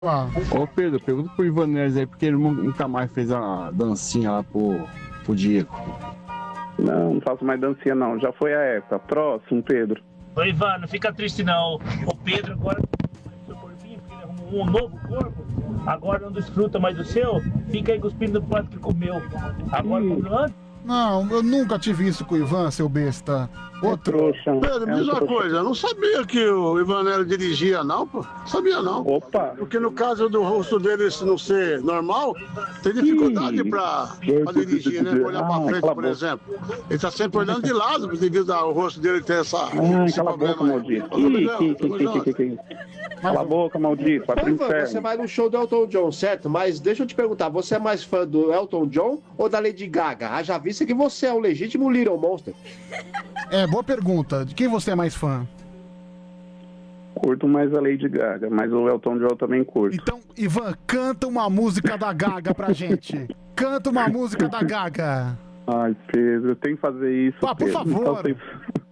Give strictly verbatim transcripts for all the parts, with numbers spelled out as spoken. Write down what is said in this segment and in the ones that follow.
Ah. Ô Pedro, pergunta pro Ivanelis aí, porque ele nunca mais fez a dancinha lá pro, pro Diego. Não, não faço mais dancinha não, já foi a época. Próximo, Pedro. Ô Ivan, não fica triste não. O Pedro agora seu corpinho, porque ele arrumou um novo corpo. Agora não desfruta mais do seu. Fica aí cuspindo no prato que comeu. Agora quando antes. Não, eu nunca tive isso com o Ivan, seu besta. Outro. Trouxa. Pedro, me diz uma coisa, eu não sabia que o Ivanelli dirigia não, pô. Sabia não. Opa! Porque no caso do rosto dele não ser normal, tem dificuldade pra, pra dirigir, né? Pra olhar pra frente, por exemplo. Ele tá sempre olhando de lado, devido ao rosto dele ter essa, Ai, esse cala a boca, problema. maldito. Tamo Ih, junto, que, que, tamo que, junto. que, que, que. Cala a boca, maldito. Vai pro Ivan, você inferno. vai no show do Elton John, certo? Mas deixa eu te perguntar, você é mais fã do Elton John ou da Lady Gaga? Haja vista que você é um legítimo Little Monster. É, boa pergunta. De quem você é mais fã? Curto mais a Lady Gaga, mas o Elton John também curto. Então, Ivan, canta uma música da Gaga pra gente. Canta uma música da Gaga. Ai, Pedro, tem que fazer isso, Ah, por Pedro. favor. Então tem-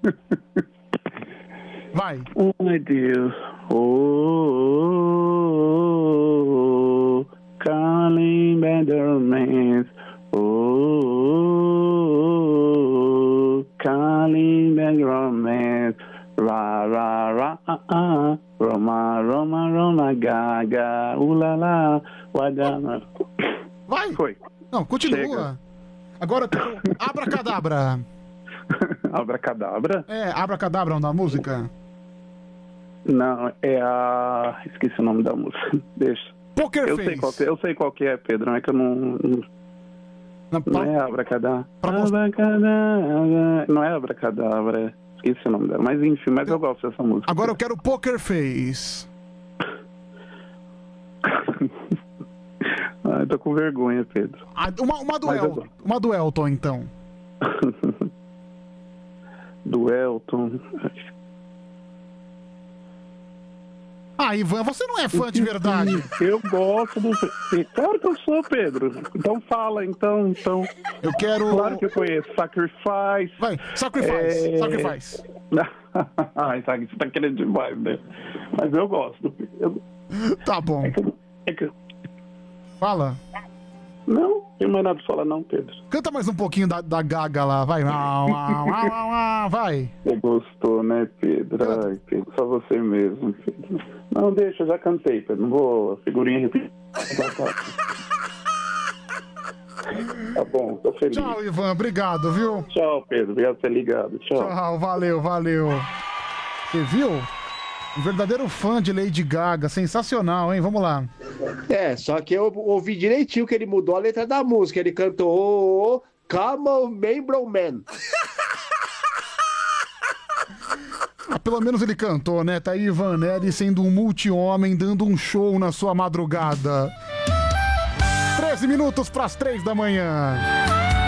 Vai. Ai, Deus. Oh, calling better man. Oh, calling better man. Ra, ra, ra, ah, ah. Roma, Roma, Roma, Gaga. Ulala, Wadana. Vai. Foi. Não, continua. Chega. Agora eu quero Abracadabra. Abracadabra? É, Abracadabra é o nome da música? Não, é a... Esqueci o nome da música. Deixa. Poker eu Face. sei qual que, eu sei qual que é, Pedro, é que eu não... Não, Não, não é Abracadabra. Abracadabra. Não é Abracadabra. Esqueci o nome dela. Mas enfim, mas eu, eu gosto dessa música. Agora eu quero Poker Face. Ah, eu tô com vergonha, Pedro. Ah, uma, uma, do Mas eu El, gosto. uma do Elton, então. Do Elton. Ah, Ivan, você não é fã de verdade. Eu gosto do... Claro que eu sou, Pedro. Então fala, então, então. Eu quero... Claro que eu conheço. Sacrifice. Vai, Sacrifice, É... Sacrifice. Ai, sabe, você tá querendo demais, né? Mas eu gosto. Eu... Tá bom. É que... eu- É que... eu- Fala. Não, não tem mais nada pra falar não, Pedro. Canta mais um pouquinho da, da Gaga lá, vai. Au, au, au, au, au, vai. Você gostou, né, Pedro? Ai, Pedro, só você mesmo, Pedro. Não, deixa, eu já cantei, Pedro. Não vou figurinha repetir. Tá, tá. Tá bom, tô feliz. Tchau, Ivan, obrigado, viu? Tchau, Pedro. Obrigado por ter ligado. Tchau. Tchau, valeu, valeu. Você viu? Um verdadeiro fã de Lady Gaga, sensacional, hein? Vamos lá. É, só que eu ouvi direitinho que ele mudou a letra da música. Ele cantou oh, oh, Come on, man, bro, man. Ah, pelo menos ele cantou, né? Tá aí Ivanelli sendo um multi-homem, dando um show na sua madrugada. treze minutos pras três da manhã.